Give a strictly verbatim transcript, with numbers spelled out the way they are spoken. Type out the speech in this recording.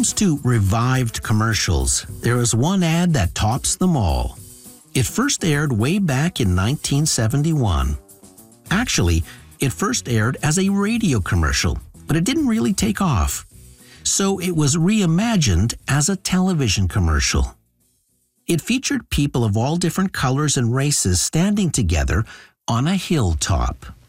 comes to revived commercials, there is one ad that tops them all. It first aired way back in nineteen seventy-one. Actually, it first aired as a radio commercial, but it didn't really take off. So it was reimagined as a television commercial. It featured people of all different colors and races standing together on a hilltop.